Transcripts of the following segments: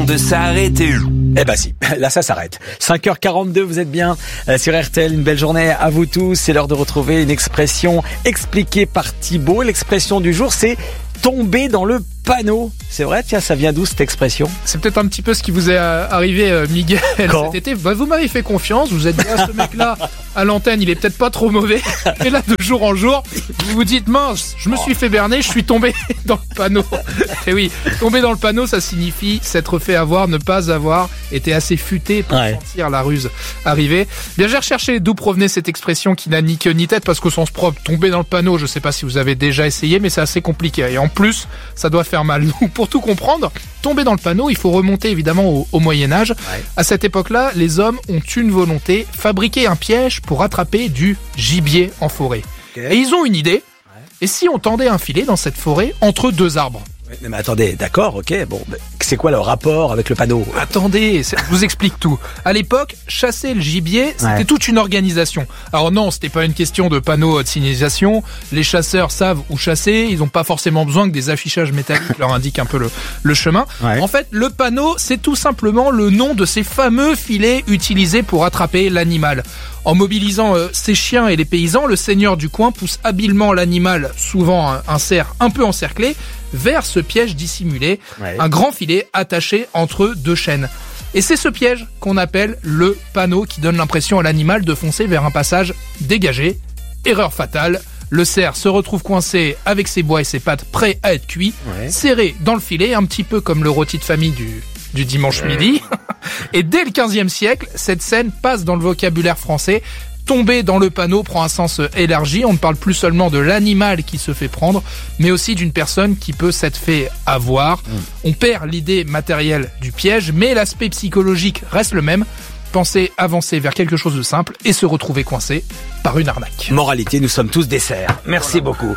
de s'arrêter. Eh ben si, là ça s'arrête. 5h42, vous êtes bien sur RTL, une belle journée à vous tous. C'est l'heure de retrouver une expression expliquée par Thibaut. L'expression du jour, c'est tomber dans le panneau. C'est vrai, tiens, ça vient d'où cette expression? C'est peut-être un petit peu ce qui vous est arrivé, Miguel, cet été. Vous m'avez fait confiance, vous vous êtes dit, ce mec-là, à l'antenne, il est peut-être pas trop mauvais. Et là, de jour en jour, vous vous dites, mince, je me suis fait berner, je suis tombé dans le panneau. Et oui, tomber dans le panneau, ça signifie s'être fait avoir, ne pas avoir été assez futé pour sentir la ruse arriver. Bien, j'ai recherché d'où provenait cette expression qui n'a ni queue ni tête, parce qu'au sens propre, tomber dans le panneau, je sais pas si vous avez déjà essayé, mais c'est assez compliqué. Et en plus, ça doit faire mal. Donc, pour tout comprendre, tomber dans le panneau, il faut remonter évidemment au Moyen-Âge. À cette époque-là, les hommes ont une volonté, fabriquer un piège pour attraper du gibier en forêt. Et ils ont une idée. Et si on tendait un filet dans cette forêt entre deux arbres? Mais attendez, d'accord, ok, bon, c'est quoi le rapport avec le panneau? Attendez, je vous explique tout. À l'époque, chasser le gibier, c'était toute une organisation. Alors non, c'était pas une question de panneau de signalisation. Les chasseurs savent où chasser, ils n'ont pas forcément besoin que des affichages métalliques leur indiquent un peu le chemin. En fait, le panneau, c'est tout simplement le nom de ces fameux filets utilisés pour attraper l'animal. En mobilisant ses chiens et les paysans, le seigneur du coin pousse habilement l'animal, souvent un cerf un peu encerclé, vers ce piège dissimulé, un grand filet attaché entre deux chaînes. Et c'est ce piège qu'on appelle le panneau qui donne l'impression à l'animal de foncer vers un passage dégagé. Erreur fatale, le cerf se retrouve coincé avec ses bois et ses pattes prêts à être cuits, serré dans le filet, un petit peu comme le rôti de famille du dimanche midi. Et dès le 15e siècle, cette scène passe dans le vocabulaire français. Tomber dans le panneau prend un sens élargi. On ne parle plus seulement de l'animal qui se fait prendre, mais aussi d'une personne qui peut s'être fait avoir. On perd l'idée matérielle du piège, mais l'aspect psychologique reste le même. Penser avancer vers quelque chose de simple et se retrouver coincé par une arnaque. Moralité, nous sommes tous des cerfs. Merci beaucoup.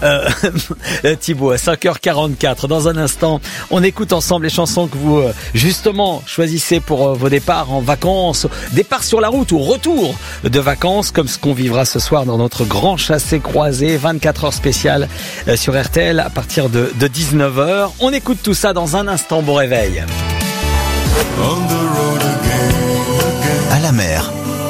Thibaut, à 5h44, dans un instant, on écoute ensemble les chansons que vous, justement, choisissez pour vos départs en vacances, départ sur la route ou retour de vacances, comme ce qu'on vivra ce soir dans notre grand chassé-croisé, 24 heures spéciales sur RTL à partir de 19h. On écoute tout ça dans un instant. Bon réveil. À la mer,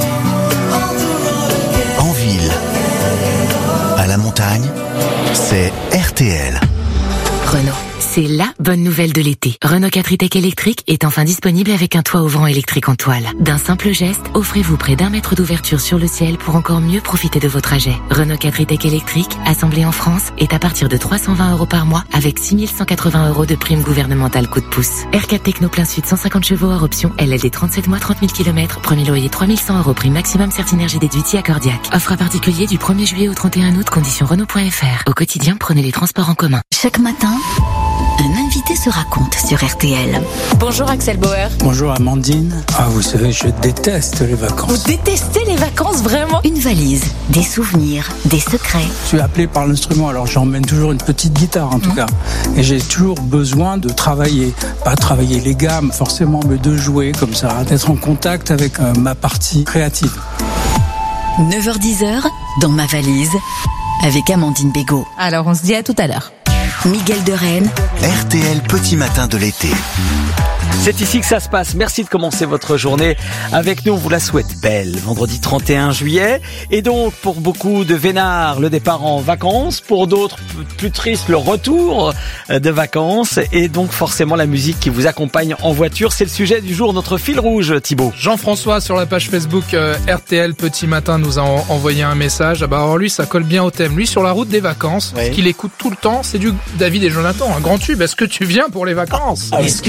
en ville, à la montagne, c'est RTL. Renault, c'est la bonne nouvelle de l'été. Renault 4 e-Tech électrique est enfin disponible avec un toit ouvrant électrique en toile. D'un simple geste, offrez-vous près d'1 mètre d'ouverture sur le ciel pour encore mieux profiter de vos trajets. Renault 4 e-Tech électrique, assemblé en France, est à partir de 320 € par mois avec 6 180 € de prime gouvernementale coup de pouce. R4 Techno plein sud 150 chevaux hors option, LLD 37 mois 30 000 km, premier loyer 3100 € prime maximum Certinergie déduit accordiaque. Offre à particulier du 1er juillet au 31 août, conditions Renault.fr. Au quotidien, prenez les transports en commun. Chaque matin, un invité se raconte sur RTL. Bonjour Axel Bauer. Bonjour Amandine. Ah, vous savez, je déteste les vacances. Vous détestez les vacances, vraiment? Une valise, des souvenirs, des secrets. Je suis appelé par l'instrument, alors j'emmène toujours une petite guitare en tout cas. Et j'ai toujours besoin de travailler. Pas travailler les gammes forcément, mais de jouer comme ça, d'être en contact avec ma partie créative. 9h-10h, dans ma valise, avec Amandine Bégaud. Alors on se dit à tout à l'heure. Miguel de Rennes. RTL Petit Matin de l'été. C'est ici que ça se passe. Merci de commencer votre journée avec nous. On vous la souhaite belle. Vendredi 31 juillet. Et donc, pour beaucoup de vénards, le départ en vacances. Pour d'autres, plus tristes, le retour de vacances. Et donc, forcément, la musique qui vous accompagne en voiture. C'est le sujet du jour, notre fil rouge, Thibaut. Jean-François, sur la page Facebook RTL Petit Matin, nous a envoyé un message. Ah bah alors lui, ça colle bien au thème. Lui, sur la route des vacances, ce qu'il écoute tout le temps, c'est du David et Jonathan, un grand tube. Est-ce que tu viens pour les vacances?